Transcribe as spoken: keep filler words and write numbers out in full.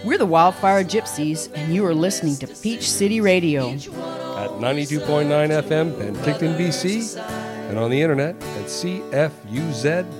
We're the Wildfire Gypsies, and you are listening to Peach City Radio. At ninety-two point nine F M, Penticton, B C, and on the internet at C F U Z